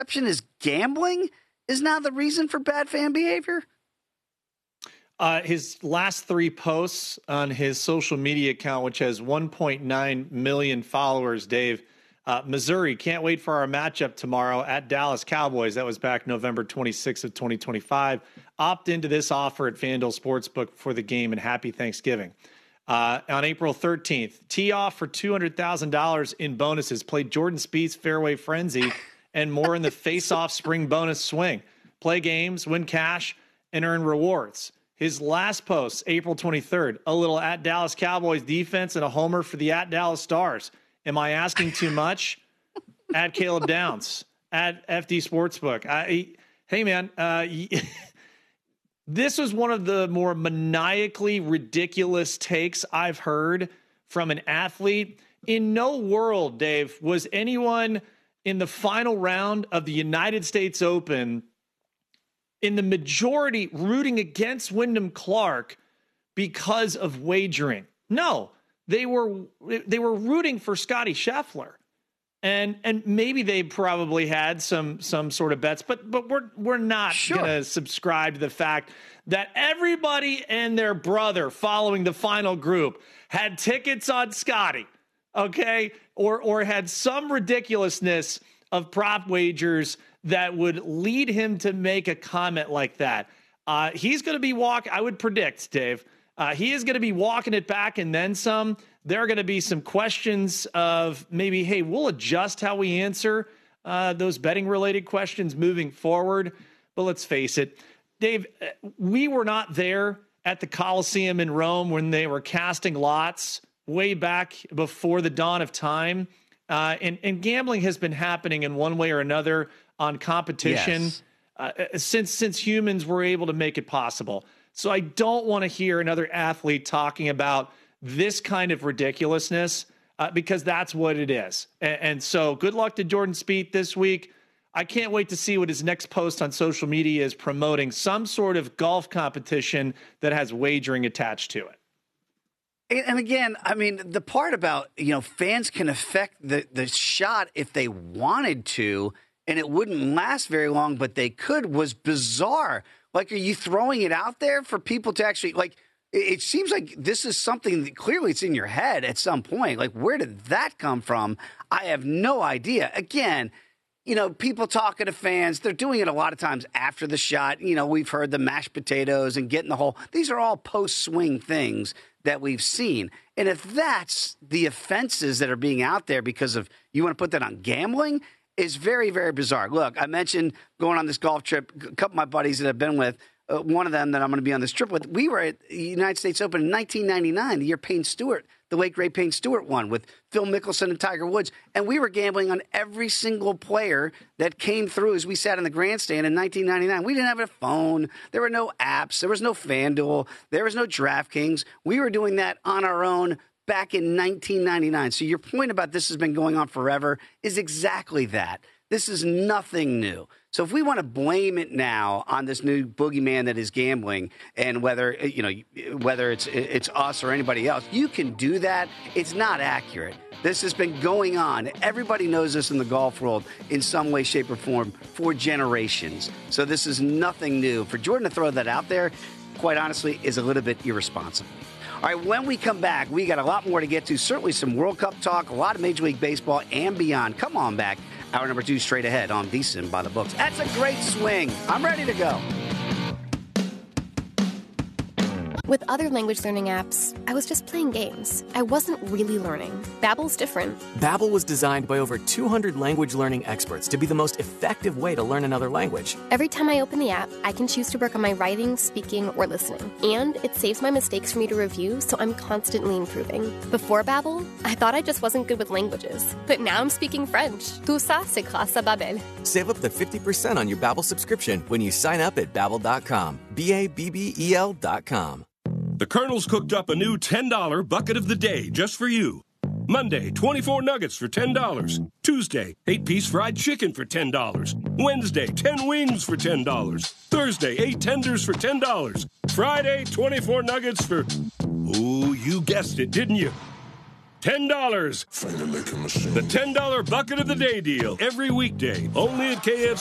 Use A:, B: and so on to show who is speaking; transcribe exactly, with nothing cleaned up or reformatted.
A: perception is gambling is now the reason for bad fan behavior?
B: Uh, his last three posts on his social media account, which has one point nine million followers, Dave, uh, Missouri, can't wait for our matchup tomorrow at Dallas Cowboys. That was back November twenty-sixth of twenty twenty-five. Opt into this offer at FanDuel Sportsbook for the game, and happy Thanksgiving. Uh, on April thirteenth, tee off for two hundred thousand dollars in bonuses. Play Jordan Spieth's Fairway Frenzy and more in the face-off spring bonus swing. Play games, win cash, and earn rewards. His last post, April twenty-third, a little at Dallas Cowboys defense and a homer for the at Dallas Stars. Am I asking too much? At Caleb Downs, at F D Sportsbook. I, hey, man, uh, this was one of the more maniacally ridiculous takes I've heard from an athlete. In no world, Dave, was anyone in the final round of the United States Open in the majority rooting against Wyndham Clark because of wagering. No, they were they were rooting for Scottie Scheffler. And and maybe they probably had some some sort of bets, but but we're we're not sure. going to subscribe to the fact that everybody and their brother following the final group had tickets on Scottie, okay? Or or had some ridiculousness of prop wagers that would lead him to make a comment like that. Uh, he's going to be walk. I would predict, Dave, uh, he is going to be walking it back and then some. There are going to be some questions of maybe, hey, we'll adjust how we answer uh, those betting related questions moving forward. But let's face it, Dave, we were not there at the Colosseum in Rome when they were casting lots way back before the dawn of time. Uh, and, and gambling has been happening in one way or another on competition yes. uh, since since humans were able to make it possible. So I don't want to hear another athlete talking about this kind of ridiculousness uh, because that's what it is. And, and so good luck to Jordan Spieth this week. I can't wait to see what his next post on social media is promoting, some sort of golf competition that has wagering attached to it.
A: And again, I mean, the part about, you know, fans can affect the, the shot if they wanted to, and it wouldn't last very long, but they could, was bizarre. Like, are you throwing it out there for people to actually, like, it seems like this is something that clearly it's in your head at some point. Like, where did that come from? I have no idea. Again, you know, people talking to fans, they're doing it a lot of times after the shot. You know, we've heard the mashed potatoes and getting the hole. These are all post-swing things that we've seen. And if that's the offenses that are being out there because of you want to put that on gambling, is very, very bizarre. Look, I mentioned going on this golf trip. A couple of my buddies that I've been with, uh, one of them that I'm going to be on this trip with, we were at the United States Open in nineteen ninety-nine, the year Payne Stewart, the late great Payne Stewart won with Phil Mickelson and Tiger Woods. And we were gambling on every single player that came through as we sat in the grandstand in nineteen ninety-nine. We didn't have a phone. There were no apps. There was no FanDuel. There was no DraftKings. We were doing that on our own back in nineteen ninety-nine. So your point about this has been going on forever is exactly that. This is nothing new. So if we want to blame it now on this new boogeyman that is gambling, and whether you know whether it's it's us or anybody else, you can do that. It's not accurate. This has been going on. Everybody knows this in the golf world in some way, shape, or form for generations. So this is nothing new. For Jordan to throw that out there, quite honestly, is a little bit irresponsible. All right, when we come back, we got a lot more to get to. Certainly some World Cup talk, a lot of Major League Baseball and beyond. Come on back. Hour number two straight ahead on VSiN by the Books. That's a great swing. I'm ready to go.
C: With other language learning apps, I was just playing games. I wasn't really learning. Babbel's different.
D: Babbel was designed by over two hundred language learning experts to be the most effective way to learn another language.
C: Every time I open the app, I can choose to work on my writing, speaking, or listening. And it saves my mistakes for me to review, so I'm constantly improving. Before Babbel, I thought I just wasn't good with languages. But now I'm speaking French. Tout ça, c'est grâce à Babbel.
D: Save up to fifty percent on your Babbel subscription when you sign up at Babbel dot com. B A B B E L dot com.
E: The Colonel's cooked up a new ten dollar bucket of the day just for you. Monday, twenty-four nuggets for ten dollars. Tuesday, eight-piece fried chicken for ten dollars. Wednesday, ten wings for ten dollars. Thursday, eight tenders for ten dollars. Friday, twenty-four nuggets for... Oh, you guessed it, didn't you? ten dollars. The ten dollar Bucket of the Day deal every weekday, only at K F C.